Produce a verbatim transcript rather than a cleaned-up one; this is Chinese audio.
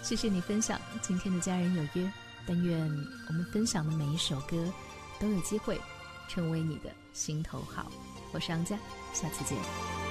谢谢你分享今天的家人有约，但愿我们分享的每一首歌都有机会成为你的心头好。我是昂佳，下次见。